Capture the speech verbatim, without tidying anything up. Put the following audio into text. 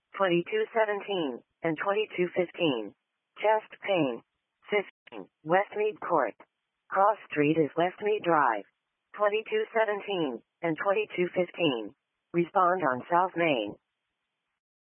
twenty-two seventeen, and twenty-two fifteen. Chest pain. fifteen. Westmead Court. Cross Street is Westmead Drive. twenty-two seventeen, and twenty-two fifteen. Respond on South Main.